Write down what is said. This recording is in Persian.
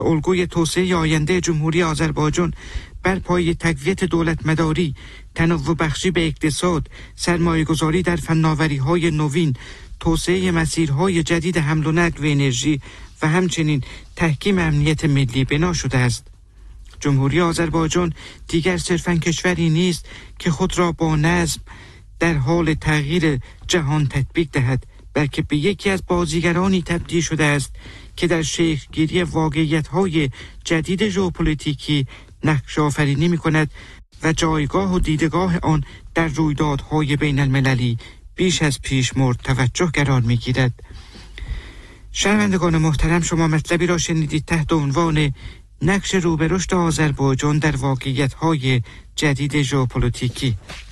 الگوی توسعه آینده جمهوری آذربایجان بر پایه تقویت دولتمداری، تنوع بخشی به اقتصاد، سرمایه‌گذاری در فناوری‌های نوین، توسعه مسیرهای جدید حمل و نقل و انرژی و همچنین تحکیم امنیت ملی بنا شده است. جمهوری آذربایجان دیگر صرفاً کشوری نیست که خود را با نظم در حال تغییر جهان تطبیق دهد، بلکه به یکی از بازیگرانی تبدیل شده است که در شکل‌گیری واقعیت‌های جدید ژئوپلیتیکی نقش آفرینی می‌کند و جایگاه و دیدگاه آن در رویدادهای بین المللی بیش از پیش مورد توجه قرار می‌گیرد. شنوندگان محترم، شما مطلبی را شنیدید تحت عنوان نقش رو به رشد آذربایجان در واقعیت‌های جدید ژئوپلیتیکی.